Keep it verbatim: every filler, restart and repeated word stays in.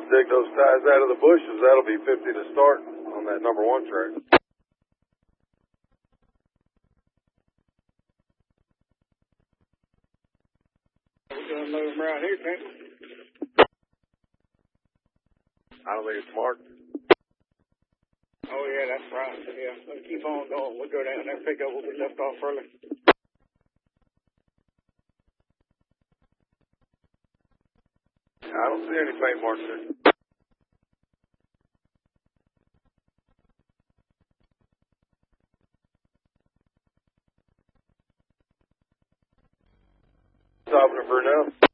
dig those ties out of the bushes, that'll be fifty to start on that number one track. We're going to move them around here, can't we? I don't think it's marked. Oh, yeah, that's right. Yeah, let's keep on going. We'll go down there and pick up what we left off early. I don't see any paint marks there. Stopping it for now.